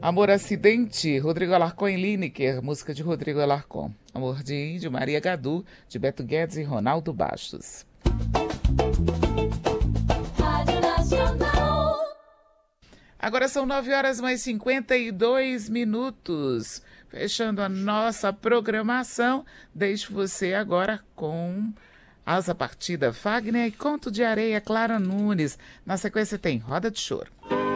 Amor Acidente, Rodrigo Alarcon e Lineker, música de Rodrigo Alarcon. Amor de Índio, Maria Gadu, de Beto Guedes e Ronaldo Bastos. Rádio Nacional. Agora são 9h52. Fechando a nossa programação, deixo você agora com Asa Partida, Fagner e Conto de Areia, Clara Nunes. Na sequência tem Roda de Choro.